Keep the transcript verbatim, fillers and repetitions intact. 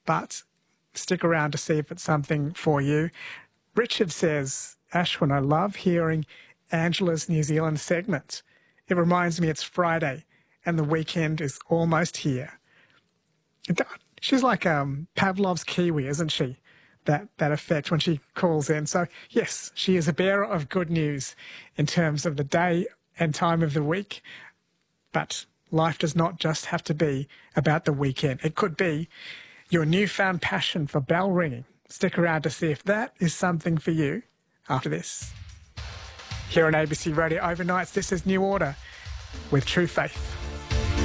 but stick around to see if it's something for you. Richard says, Ashwin, I love hearing Angela's New Zealand segment. It reminds me it's Friday and the weekend is almost here. She's like um, Pavlov's Kiwi, isn't she? That, that effect when she calls in. So, yes, she is a bearer of good news in terms of the day and time of the week. But life does not just have to be about the weekend. It could be your newfound passion for bell ringing. Stick around to see if that is something for you after this. Here on A B C Radio Overnights, this is New Order with True Faith.